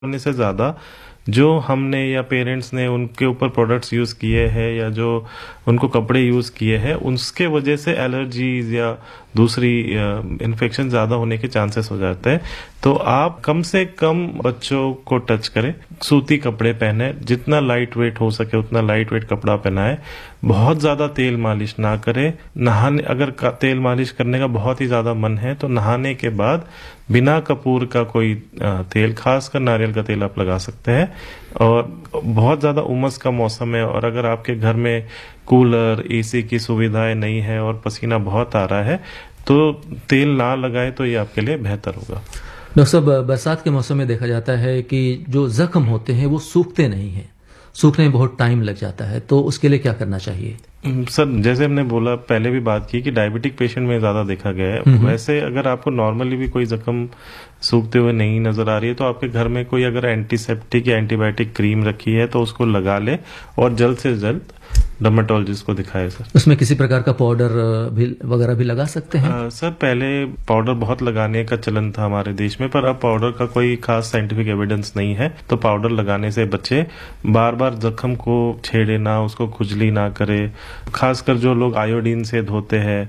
करने से ज़्यादा जो हमने या पेरेंट्स ने उनके ऊपर प्रोडक्ट्स यूज़ किए हैं या जो उनको कपड़े यूज़ किए हैं उसके वजह से एलर्जीज या दूसरी इन्फेक्शन ज़्यादा होने के चांसेस हो जाते हैं। तो आप कम से कम बच्चों को टच करें, सूती कपड़े पहने, जितना लाइट वेट हो सके उतना लाइट वेट कपड़ा पहनाए, बहुत ज़्यादा तेल मालिश ना करें। नहाने अगर तेल मालिश करने का बहुत ही ज़्यादा मन है तो नहाने के बाद बिना कपूर का कोई तेल, खासकर नारियल का तेल आप लगा सकते हैं। और बहुत ज़्यादा उमस का मौसम है और अगर आपके घर में कूलर, एसी की सुविधाएं नहीं है और पसीना बहुत आ रहा है तो तेल ना लगाए तो ये आपके लिए बेहतर होगा। डॉक्टर साहब, बरसात के मौसम में देखा जाता है कि जो जख्म होते हैं वो सूखते नहीं हैं, सूखने में बहुत टाइम लग जाता है, तो उसके लिए क्या करना चाहिए? सर, जैसे हमने बोला, पहले भी बात की कि डायबिटिक पेशेंट में ज्यादा देखा गया है। वैसे अगर आपको नॉर्मली भी कोई जख्म सूखते हुए नहीं नजर आ रही है तो आपके घर में कोई अगर एंटीसेप्टिक या एंटीबायोटिक क्रीम रखी है तो उसको लगा ले और जल्द से जल्द डर्मेटोलॉजिस्ट को दिखाए। सर, उसमें किसी प्रकार का पाउडर भी वगैरह भी लगा सकते हैं? सर, पहले पाउडर बहुत लगाने का चलन था हमारे देश में, पर अब पाउडर का कोई खास साइंटिफिक एविडेंस नहीं है। तो पाउडर लगाने से बच्चे बार बार जख्म को छेड़े ना, उसको खुजली ना करे। खासकर जो लोग आयोडीन से धोते हैं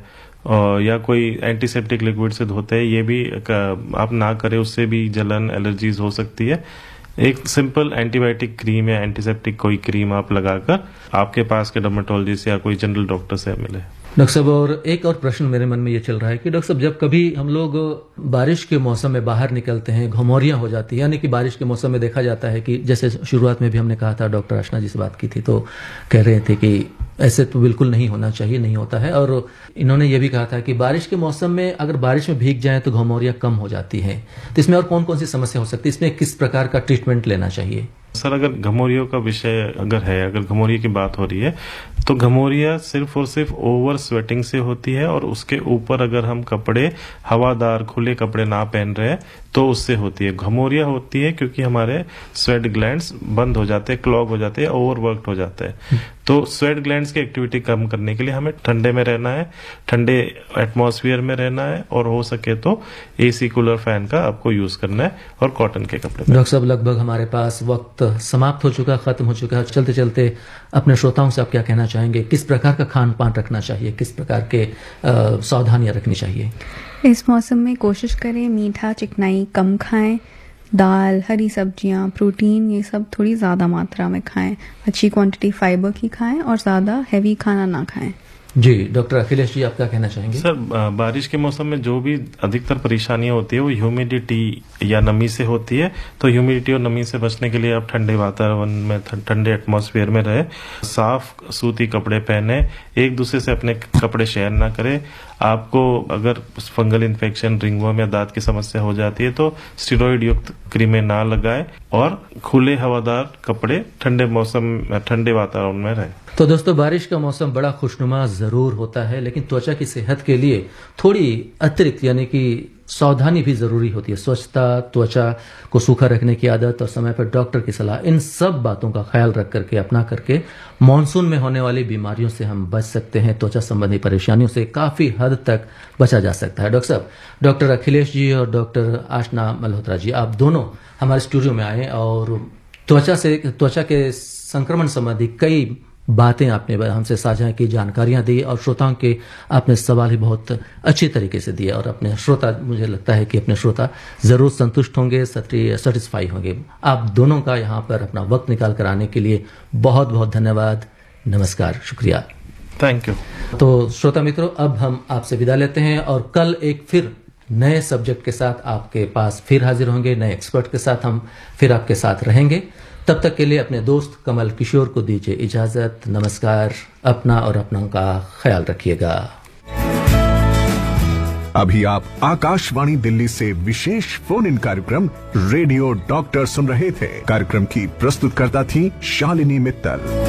या कोई एंटीसेप्टिक लिक्विड से धोते हैं, ये भी आप ना करें, उससे भी जलन, एलर्जीज हो सकती है। एक सिंपल एंटीबायोटिक क्रीम या एंटीसेप्टिक कोई क्रीम आप लगाकर आपके पास के डर्मेटोलॉजिस्ट या कोई जनरल डॉक्टर से मिले। डॉक्टर साहब, और एक और प्रश्न मेरे मन में ये चल रहा है कि डॉक्टर साहब, जब कभी हम लोग बारिश के मौसम में बाहर निकलते हैं, घमौरियां हो जाती है, यानी कि बारिश के मौसम में देखा जाता है कि जैसे शुरुआत में भी हमने कहा था, डॉक्टर आशना जी से बात की थी तो कह रहे थे कि ऐसे तो बिल्कुल नहीं होना चाहिए, नहीं होता है। और इन्होंने ये भी कहा था कि बारिश के मौसम में अगर बारिश में भीग जाए तो घमौरियां कम हो जाती है। तो इसमें और कौन कौन सी समस्या हो सकती है, इसमें किस प्रकार का ट्रीटमेंट लेना चाहिए? सर, अगर घमौरियों का विषय अगर घमौरिया की बात हो रही है तो घमौरिया सिर्फ और सिर्फ ओवर स्वेटिंग से होती है और उसके ऊपर अगर हम कपड़े, हवादार खुले कपड़े ना पहन रहे हैं तो उससे होती है। घमौरिया होती है क्योंकि हमारे स्वेट ग्लैंड्स बंद हो जाते हैं, क्लॉग हो जाते हैं, ओवरवर्क्ड हो जाते हैं। तो स्वेट ग्लैंड्स की एक्टिविटी कम करने के लिए हमें ठंडे में रहना है, ठंडे एटमॉस्फेयर में रहना है और हो सके तो एसी, कूलर, फैन का आपको यूज करना है और कॉटन के कपड़े। डॉक्टर साहब, लगभग हमारे पास वक्त समाप्त हो चुका, खत्म हो चुका है। चलते चलते अपने श्रोताओं से आप क्या कहना चाहेंगे? किस प्रकार का खान पान रखना चाहिए, किस प्रकार के सावधानियां रखनी चाहिए? इस मौसम में कोशिश करें मीठा, चिकनाई कम खाएं, दाल, हरी सब्जियां, प्रोटीन, ये सब थोड़ी ज़्यादा मात्रा में खाएं, अच्छी क्वांटिटी फाइबर की खाएं और ज़्यादा हैवी खाना ना खाएं। जी, डॉक्टर अखिलेश जी, आप क्या कहना चाहेंगे? सर, बारिश के मौसम में जो भी अधिकतर परेशानियां होती है वो ह्यूमिडिटी या नमी से होती है। तो ह्यूमिडिटी और नमी से बचने के लिए आप ठंडे वातावरण में, ठंडे एटमॉस्फेयर में रहे, साफ सूती कपड़े पहने, एक दूसरे से अपने कपड़े शेयर ना करें। आपको अगर फंगल इन्फेक्शन, रिंगवर्म या दांत की समस्या हो जाती है तो स्टेरॉइड युक्त क्रीमें ना लगाए और खुले हवादार कपड़े ठंडे मौसम, ठंडे वातावरण में रहे। तो दोस्तों, बारिश का मौसम बड़ा खुशनुमा जरूर होता है, लेकिन त्वचा की सेहत के लिए थोड़ी अतिरिक्त यानी कि सावधानी भी जरूरी होती है। स्वच्छता, त्वचा को सूखा रखने की आदत और समय पर डॉक्टर की सलाह, इन सब बातों का ख्याल रख करके, अपना करके मानसून में होने वाली बीमारियों से हम बच सकते हैं। त्वचा संबंधी परेशानियों से काफी हद तक बचा जा सकता है। डॉक्टर साहब, डॉक्टर अखिलेश जी और डॉक्टर आशना मल्होत्रा जी, आप दोनों हमारे स्टूडियो में आए और त्वचा के संक्रमण संबंधी कई बातें आपने हमसे साझा की, जानकारियां दी और श्रोताओं के आपने सवाल ही बहुत अच्छी तरीके से दिए और अपने श्रोता, मुझे लगता है कि अपने श्रोता जरूर संतुष्ट होंगे, सेटिस्फाई होंगे। आप दोनों का यहाँ पर अपना वक्त निकाल कर आने के लिए बहुत बहुत धन्यवाद। नमस्कार, शुक्रिया, थैंक यू। तो श्रोता मित्रों, अब हम आपसे विदा लेते हैं और कल एक फिर नए सब्जेक्ट के साथ आपके पास फिर हाजिर होंगे, नए एक्सपर्ट के साथ हम फिर आपके साथ रहेंगे। तब तक के लिए अपने दोस्त कमल किशोर को दीजिए इजाजत। नमस्कार, अपना और अपनों का ख्याल रखिएगा। अभी आप आकाशवाणी दिल्ली से विशेष फोन इन कार्यक्रम रेडियो डॉक्टर सुन रहे थे। कार्यक्रम की प्रस्तुतकर्ता थी शालिनी मित्तल।